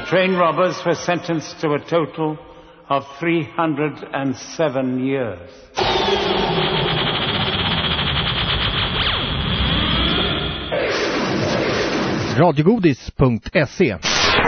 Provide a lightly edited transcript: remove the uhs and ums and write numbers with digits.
train robbers were sentenced to a total of 307 years. Radiogodis.se